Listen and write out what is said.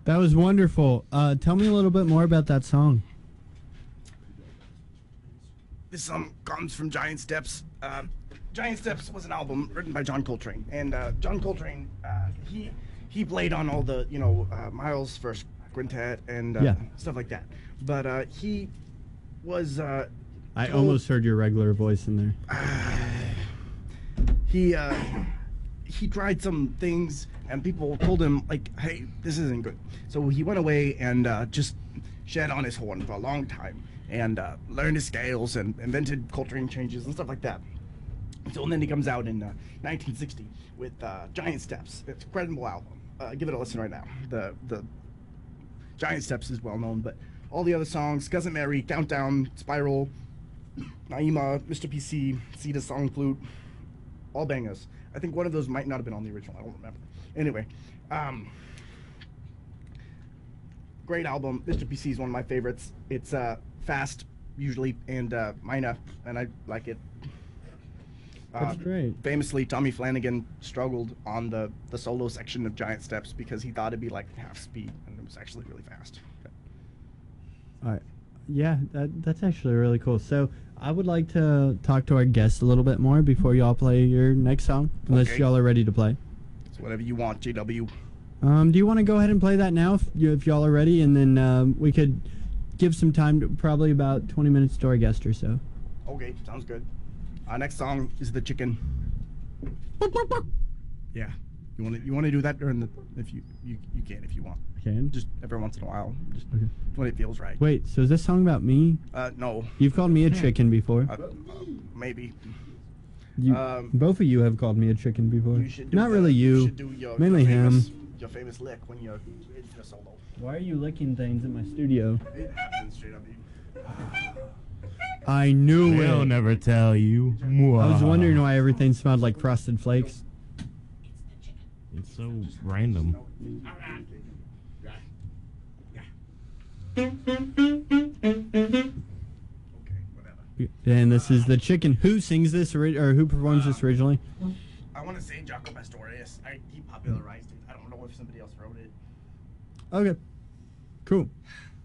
That was wonderful. Tell me a little bit more about that song. This song comes from Giant Steps. Giant Steps was an album written by John Coltrane, and John Coltrane, he played on all the Miles' first quintet and stuff like that. But he was I almost heard your regular voice in there. He tried some things, and people told him, like, hey, this isn't good. So he went away and just shed on his horn for a long time and learned his scales and invented Coltrane changes and stuff like that. So and then he comes out in 1960 with Giant Steps. It's a credible album. Give it a listen right now. The Giant Steps is well known, but all the other songs, Cousin Mary, Countdown, Spiral, Naima, Mr. PC, Sita Song Flute, all bangers. I think one of those might not have been on the original. I don't remember. Anyway, great album. Mr. PC is one of my favorites. It's fast, usually, and minor, and I like it. That's great. Famously, Tommy Flanagan struggled on the solo section of Giant Steps because he thought it'd be like half speed, and it was actually really fast. All right. Yeah, that's actually really cool. So I would like to talk to our guests a little bit more before y'all play your next song, unless y'all are ready to play. So whatever you want, JW. Do you want to go ahead and play that now if y'all are ready, and then we could give some time, to probably about 20 minutes to our guest or so. Okay, sounds good. Our next song is The Chicken. Yeah. You want to do that during the if you can if you want. I can. Just every once in a while, just Okay. when it feels right. Wait, so is this song about me? No. You've called me a chicken before. Maybe. Both of you have called me a chicken before. You should do Not really you. You should do mainly him. Your famous lick when you're in your solo. Why are you licking things in my studio? It happens, JW. I knew They'll it. never tell you. I was wondering why everything smelled like Frosted Flakes. It's so random. Okay, whatever. And this is The Chicken. Who sings this, or who performs this originally? I want to say Jaco Pastorius. He popularized it. I don't know if somebody else wrote it. Okay. Cool.